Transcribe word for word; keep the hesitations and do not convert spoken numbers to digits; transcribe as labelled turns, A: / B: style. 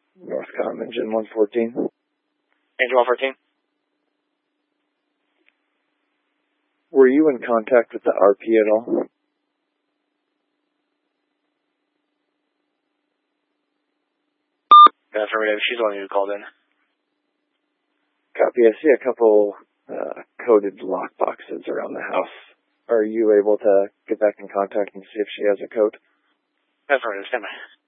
A: Northcom, engine one fourteen.
B: Engine one fourteen.
A: Were you in contact with the R P at all?
B: Affirmative. She's the one who called in.
A: Copy. I see a couple uh, coded lock boxes around the house. Are you able to get back in contact and see if she has a code?
B: Affirmative. Stand by.